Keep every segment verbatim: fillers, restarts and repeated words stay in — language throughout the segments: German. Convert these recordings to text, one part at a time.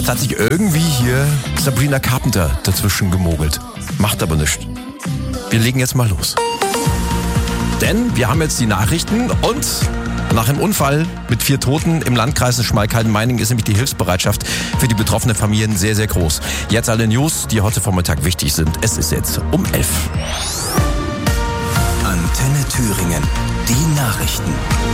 hat sich irgendwie hier Sabrina Carpenter dazwischen gemogelt. Macht aber nichts. Wir legen jetzt mal los. Denn wir haben jetzt die Nachrichten und nach dem Unfall mit vier Toten im Landkreis Schmalkalden-Meiningen ist nämlich die Hilfsbereitschaft für die betroffenen Familien sehr, sehr groß. Jetzt alle News, die heute Vormittag wichtig sind. Es ist jetzt um elf. Antenne Thüringen, die Nachrichten.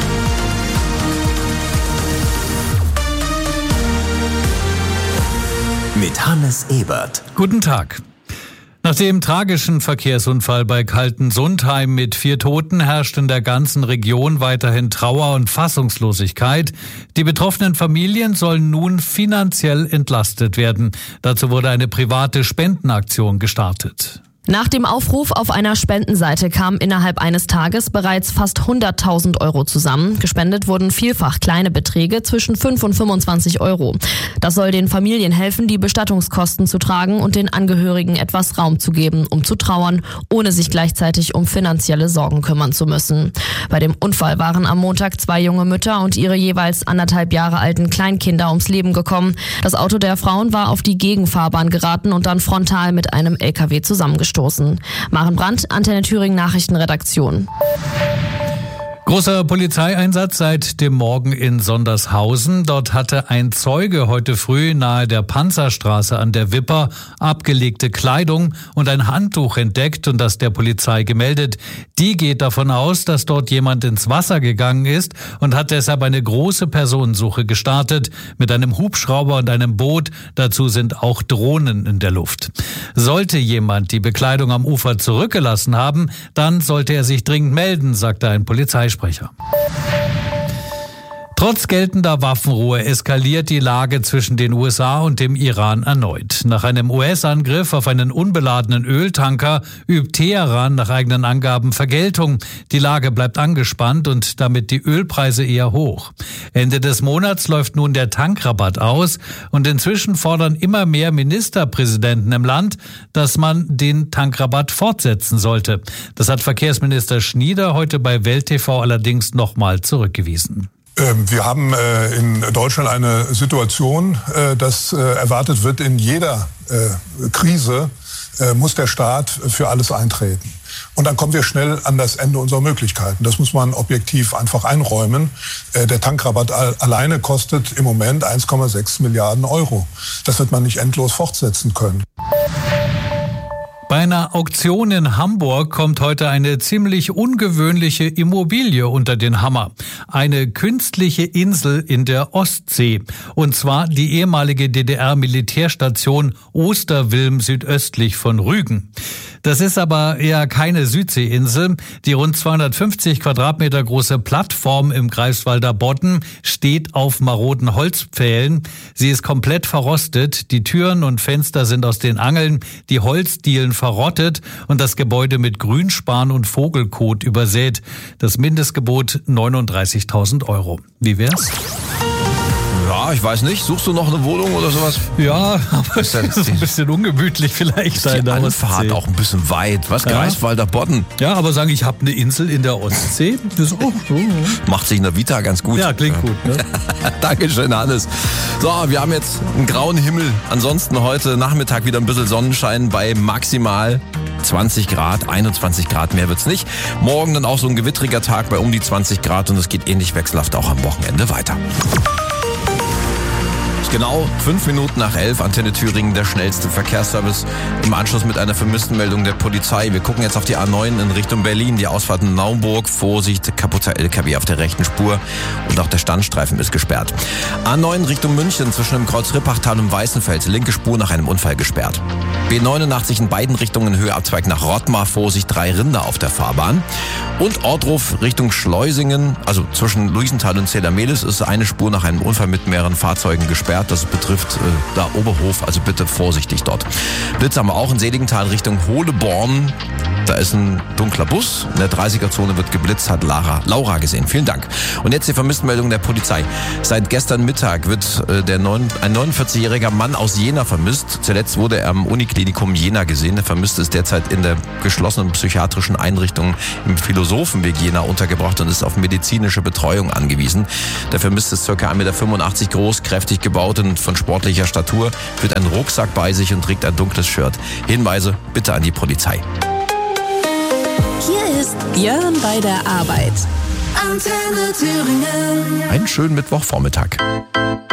Mit Hannes Ebert. Guten Tag. Nach dem tragischen Verkehrsunfall bei Kaltensundheim mit vier Toten herrscht in der ganzen Region weiterhin Trauer und Fassungslosigkeit. Die betroffenen Familien sollen nun finanziell entlastet werden. Dazu wurde eine private Spendenaktion gestartet. Nach dem Aufruf auf einer Spendenseite kamen innerhalb eines Tages bereits fast hunderttausend Euro zusammen. Gespendet wurden vielfach kleine Beträge zwischen fünf und fünfundzwanzig Euro. Das soll den Familien helfen, die Bestattungskosten zu tragen und den Angehörigen etwas Raum zu geben, um zu trauern, ohne sich gleichzeitig um finanzielle Sorgen kümmern zu müssen. Bei dem Unfall waren am Montag zwei junge Mütter und ihre jeweils anderthalb Jahre alten Kleinkinder ums Leben gekommen. Das Auto der Frauen war auf die Gegenfahrbahn geraten und dann frontal mit einem L K W zusammengestoßen. Maren Brandt, Antenne Thüringen Nachrichtenredaktion. Großer Polizeieinsatz seit dem Morgen in Sondershausen. Dort hatte ein Zeuge heute früh nahe der Panzerstraße an der Wipper abgelegte Kleidung und ein Handtuch entdeckt und das der Polizei gemeldet. Die geht davon aus, dass dort jemand ins Wasser gegangen ist und hat deshalb eine große Personensuche gestartet mit einem Hubschrauber und einem Boot. Dazu sind auch Drohnen in der Luft. Sollte jemand die Bekleidung am Ufer zurückgelassen haben, dann sollte er sich dringend melden, sagte ein Polizeisprecher. Trotz geltender Waffenruhe eskaliert die Lage zwischen den U S A und dem Iran erneut. Nach einem U S-Angriff auf einen unbeladenen Öltanker übt Teheran nach eigenen Angaben Vergeltung. Die Lage bleibt angespannt und damit die Ölpreise eher hoch. Ende des Monats läuft nun der Tankrabatt aus und inzwischen fordern immer mehr Ministerpräsidenten im Land, dass man den Tankrabatt fortsetzen sollte. Das hat Verkehrsminister Schnieder heute bei Welt T V allerdings nochmal zurückgewiesen. Wir haben in Deutschland eine Situation, dass erwartet wird, in jeder Krise muss der Staat für alles eintreten. Und dann kommen wir schnell an das Ende unserer Möglichkeiten. Das muss man objektiv einfach einräumen. Der Tankrabatt alleine kostet im Moment eins Komma sechs Milliarden Euro. Das wird man nicht endlos fortsetzen können. Bei einer Auktion in Hamburg kommt heute eine ziemlich ungewöhnliche Immobilie unter den Hammer. Eine künstliche Insel in der Ostsee. Und zwar die ehemalige D D R-Militärstation Osterwilm südöstlich von Rügen. Das ist aber eher keine Südseeinsel. Die rund zweihundertfünfzig Quadratmeter große Plattform im Greifswalder Bodden steht auf maroden Holzpfählen. Sie ist komplett verrostet. Die Türen und Fenster sind aus den Angeln, die Holzdielen verrottet und das Gebäude mit Grünspan und Vogelkot übersät. Das Mindestgebot neununddreißigtausend Euro. Wie wär's? Ja, ich weiß nicht. Suchst du noch eine Wohnung oder sowas? Ja, aber es ist ein bisschen ungemütlich vielleicht. Ist die Anfahrt auch ein bisschen weit. Was? Ja. Greifswalder Bodden. Ja, aber sagen, ich habe eine Insel in der Ostsee. Das ist auch so. Macht sich in der Vita ganz gut. Ja, klingt gut. Ne? Dankeschön, Hannes. So, wir haben jetzt einen grauen Himmel. Ansonsten heute Nachmittag wieder ein bisschen Sonnenschein bei maximal zwanzig Grad, einundzwanzig Grad, mehr wird's nicht. Morgen dann auch so ein gewittriger Tag bei um die zwanzig Grad und es geht ähnlich wechselhaft auch am Wochenende weiter. Genau fünf Minuten nach elf, Antenne Thüringen, der schnellste Verkehrsservice im Anschluss mit einer Vermisstenmeldung der Polizei. Wir gucken jetzt auf die A neun in Richtung Berlin, die Ausfahrt in Naumburg. Vorsicht, kaputter L K W auf der rechten Spur und auch der Standstreifen ist gesperrt. A neun Richtung München zwischen dem Kreuz Rippachtal und Weißenfeld, linke Spur nach einem Unfall gesperrt. B neunundachtzig in beiden Richtungen Höheabzweig nach Rottmar, Vorsicht, drei Rinder auf der Fahrbahn. Und Ortruf Richtung Schleusingen, also zwischen Luisenthal und Zedermelis ist eine Spur nach einem Unfall mit mehreren Fahrzeugen gesperrt. Das betrifft äh, da Oberhof, also bitte vorsichtig dort. Blitz haben wir auch in Seligenthal Richtung Hohleborn. Da ist ein dunkler Bus. In der dreißiger-Zone wird geblitzt, hat Lara, Laura gesehen. Vielen Dank. Und jetzt die Vermisstenmeldung der Polizei. Seit gestern Mittag wird äh, der neun, ein neunundvierzigjähriger Mann aus Jena vermisst. Zuletzt wurde er am Uniklinikum Jena gesehen. Der Vermisste ist derzeit in der geschlossenen psychiatrischen Einrichtung im Philosophenweg Jena untergebracht und ist auf medizinische Betreuung angewiesen. Der Vermisste ist ca. eins Komma fünfundachtzig Meter groß, kräftig gebaut und von sportlicher Statur, führt einen Rucksack bei sich und trägt ein dunkles Shirt. Hinweise bitte an die Polizei. Hier ist Jörn bei der Arbeit. Antenne Thüringen. Einen schönen Mittwochvormittag.